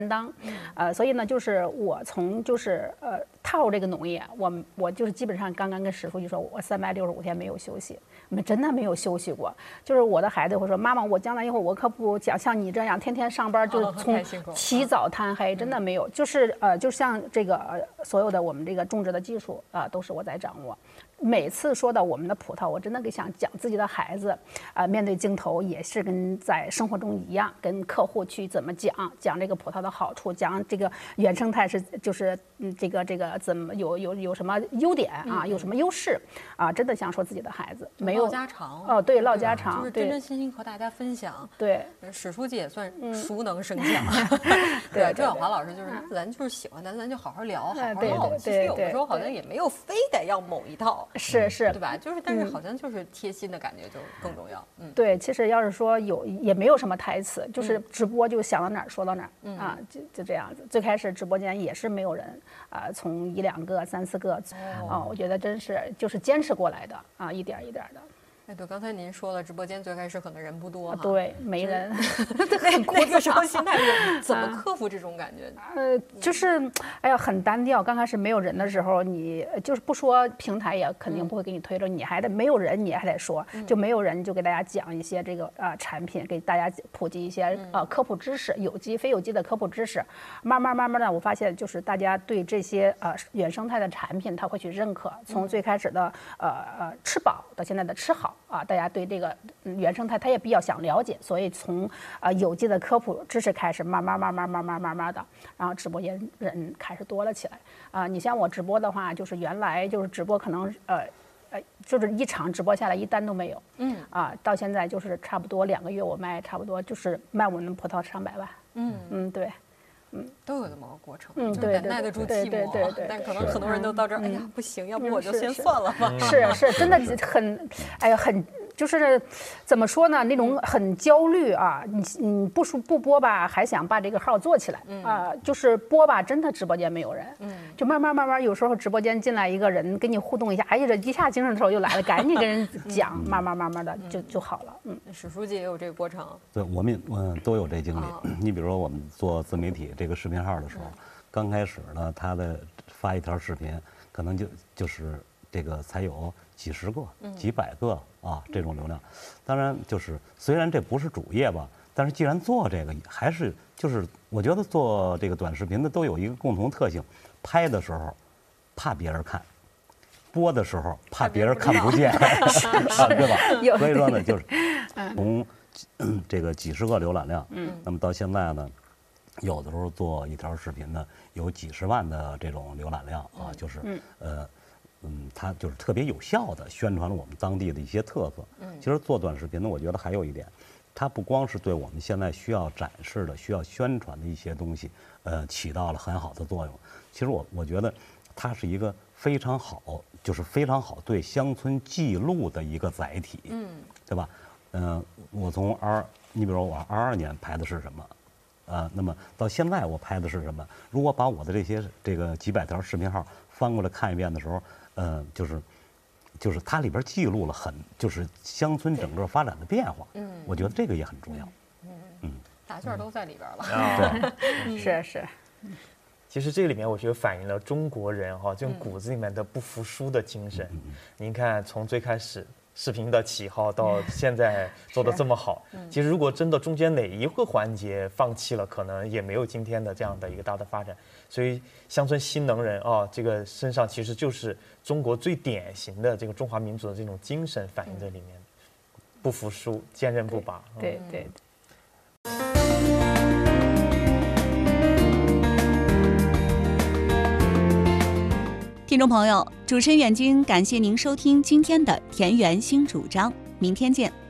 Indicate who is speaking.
Speaker 1: 当，所以呢，就是我从踏入这个农业，我就是基本上刚刚跟史书记说，我365天没有休息，真的没有休息过。就是我的孩子会说，妈妈，我将来以后我可不想像你这样天天上班，就是从起早贪黑，真的没有。就像这个所有的我们这个种植的技术都是我在掌握。每次说到我们的葡萄，我真的想讲自己的孩子，面对镜头也是跟在生活中一样，跟客户去怎么讲这个葡萄的好处，讲这个原生态就是这个怎么有什么优点啊，有什么优势啊，真的想说自己的孩子没有
Speaker 2: 唠家常
Speaker 1: 哦，对，唠家常，
Speaker 2: 就是真真心心和大家分享。
Speaker 1: 对，
Speaker 2: 史书记也算熟能生巧。
Speaker 1: 对，
Speaker 2: 周小华老师就是咱就是喜欢咱就好好聊，好好唠。其实有的时候好像也没有非得要某一套。
Speaker 1: 是，
Speaker 2: 对吧？但是好像就是贴心的感觉就更重要。
Speaker 1: 对，其实要是说也没有什么台词，就是直播就想到哪儿说到哪儿啊，就这样子。最开始直播间也是没有人啊，从1、2个、3、4个我觉得真是就是坚持过来的啊，一点一点的。
Speaker 2: 对，刚才您说了，直播间最开始可能人不多
Speaker 1: 对，没人，
Speaker 2: 那个时候心态是怎么克服这种感觉？
Speaker 1: 就是哎呀，很单调。刚开始没有人的时候，你就是不说，平台也肯定不会给你推了，你还得没有人，你还得说，就没有人就给大家讲一些这个产品，给大家普及一些科普知识，有机非有机的科普知识。慢慢的，我发现就是大家对这些原生态的产品，他会去认可。从最开始的吃饱到现在的吃好。大家对这个原生态他也比较想了解，所以从有机的科普知识开始，慢慢的，然后直播间人开始多了起来你像我直播的话，就是原来就是直播可能就是一场直播下来一单都没有，到现在就是差不多2个月我卖差不多就是卖我们葡萄上百万，对。
Speaker 2: 都有这么个过程，
Speaker 1: 对，
Speaker 2: 耐得住寂寞，
Speaker 1: 对，
Speaker 2: 但可能很多人都到这儿，哎呀，不行，要不我就先算了吧。
Speaker 1: 是，真的很，哎呀，很就是怎么说呢？那种很焦虑啊！你不播吧，还想把这个号做起来就是播吧，真的直播间没有人，就慢慢，有时候直播间进来一个人跟你互动一下，哎呀，这一下精神头又来了，赶紧跟人讲，慢慢的就好了。
Speaker 2: 史书记也有这个过程，
Speaker 3: 对，我们都有这经历。你比如说我们做自媒体这个视频号的时候，刚开始呢，他的发一条视频，可能就是这个才有几十个、几百个这种流量。当然，就是虽然这不是主业吧，但是既然做这个，还是就是我觉得做这个短视频的都有一个共同特性：拍的时候怕别人看，播的时候怕别人看不见，对吧？所以说呢，就是从这个几十个浏览量，那么到现在呢。有的时候做一条视频呢，有几十万的这种浏览量就是它就是特别有效的宣传了我们当地的一些特色。其实做短视频呢，我觉得还有一点，它不光是对我们现在需要展示的、需要宣传的一些东西，起到了很好的作用。其实我觉得它是一个非常好，就是非常好对乡村记录的一个载体，对吧？我从你比如说我22年拍的是什么？那么到现在我拍的是什么？如果把我的这个几百条视频号翻过来看一遍的时候，就是它里边记录了就是乡村整个发展的变化。我觉得这个也很重要。
Speaker 2: 大卷都在里边了。
Speaker 1: 对，是。
Speaker 4: 其实这个里面我觉得反映了中国人这种骨子里面的不服输的精神。您看，从最开始视频的起号到现在做得这么好，其实如果真的中间哪一个环节放弃了，可能也没有今天的这样的一个大的发展。所以乡村新能人这个身上其实就是中国最典型的这个中华民族的这种精神反映在里面，不服输，坚韧不拔。
Speaker 1: 对。
Speaker 5: 听众朋友，主持人远军感谢您收听今天的田园新主张，明天见。